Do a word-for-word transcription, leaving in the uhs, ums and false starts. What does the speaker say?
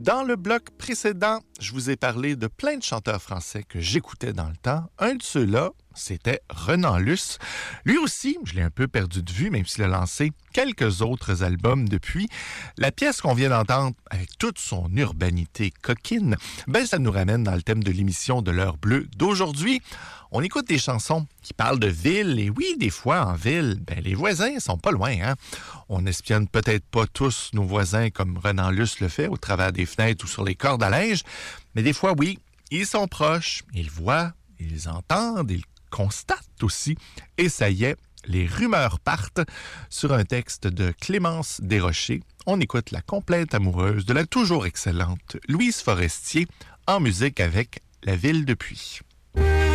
Dans le bloc précédent, je vous ai parlé de plein de chanteurs français que j'écoutais dans le temps. Un de ceux-là, c'était Renan Luce. Lui aussi, je l'ai un peu perdu de vue, même s'il a lancé quelques autres albums depuis. La pièce qu'on vient d'entendre, avec toute son urbanité coquine, ben ça nous ramène dans le thème de l'émission de l'heure bleue d'aujourd'hui. On écoute des chansons qui parlent de ville, et oui, des fois, en ville, ben les voisins sont pas loin, hein? On n'espionne peut-être pas tous nos voisins comme Renan Luce le fait, au travers des fenêtres ou sur les cordes à linge, mais des fois, oui, ils sont proches, ils voient, ils entendent, ils constatent aussi, et ça y est, les rumeurs partent. Sur un texte de Clémence Desrochers, on écoute la complainte amoureuse de la toujours excellente Louise Forestier, en musique avec La Ville de Puy.